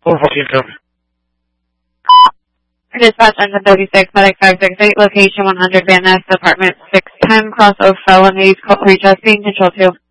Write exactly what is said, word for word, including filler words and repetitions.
four fourteen, copy. Dispatch engine thirty-six, medic five six eight, location one hundred Van Ness, apartment six ten, cross of felonies, reach us, being control two.